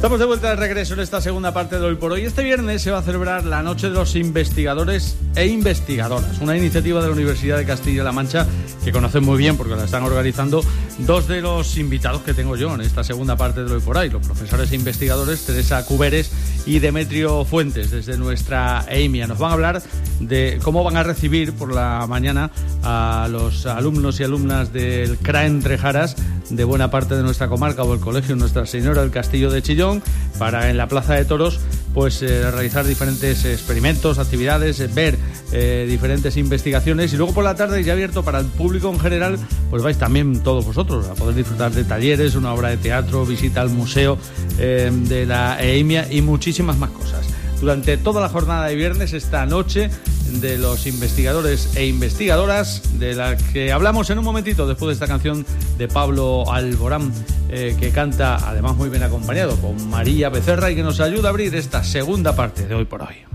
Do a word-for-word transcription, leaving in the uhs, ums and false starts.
Estamos de vuelta de regreso en esta segunda parte de Hoy por Hoy. Este viernes se va a celebrar la Noche de los Investigadores e Investigadoras, una iniciativa de la Universidad de Castilla-La Mancha que conocen muy bien porque la están organizando dos de los invitados que tengo yo en esta segunda parte de Hoy por Hoy, los profesores e investigadores Teresa Cuberes y Demetrio Fuentes, desde nuestra EIMIA. Nos van a hablar de cómo van a recibir por la mañana a los alumnos y alumnas del C R A Entre Jaras de buena parte de nuestra comarca o el colegio Nuestra Señora del Castillo de Chillón, para en la Plaza de Toros pues eh, realizar diferentes experimentos, actividades, eh, ver eh, diferentes investigaciones, y luego por la tarde, ya abierto para el público en general, pues vais también todos vosotros a poder disfrutar de talleres, una obra de teatro, visita al museo eh, de la EIMIA y muchísimas más cosas. Durante toda la jornada de viernes, esta noche de los investigadores e investigadoras, de la que hablamos en un momentito después de esta canción de Pablo Alborán, eh, que canta además muy bien acompañado con María Becerra y que nos ayuda a abrir esta segunda parte de Hoy por Hoy.